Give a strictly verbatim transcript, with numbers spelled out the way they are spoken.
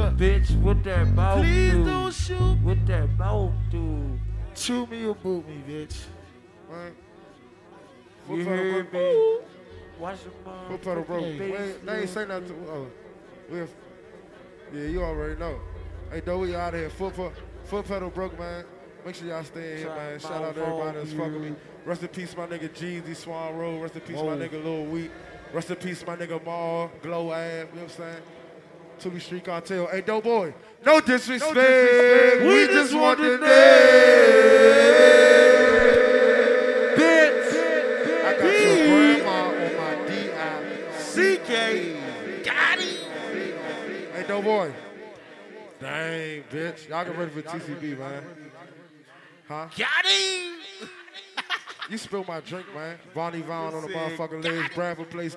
fuck. Bitch, what that mouth Please do? don't shoot. What that mouth do? Chew me or boot me, bitch. Man. You Foot pedal heard broke. me? Watch your mom. Foot pedal broke. Hey, Wait, they ain't say nothing to oh. We have, yeah, you already know. Hey, though, we out of here. Foot, foot, foot pedal broke, man. Make sure y'all stay in here, man. Shout out to everybody that's fucking me. Rest in peace, my nigga Jeezy, Swan Road. Rest in peace, Whoa. my nigga Lil Weak. Rest in peace, my nigga Maul, Glow Ab, you know what I'm saying? To be Street Cartel. Hey, dope boy, no disrespect. No disrespect. We, we just want the name. Bitch. I got your grandma on my D I C K. Got him. Hey, dope boy. Dang, bitch. Y'all get ready for T C B, man. Huh? Got him. You spilled my drink, man. Vonnie Vaughn on the motherfucking legs. Bradford Place.